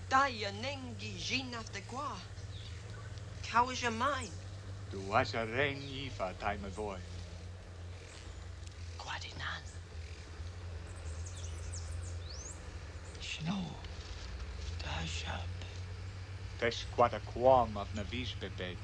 Daya nengi jin after gua. How is your mind? Du was a rengi fa time boy. Guadinan. Snow. Dashab. Tesh quata quam of navish bebed.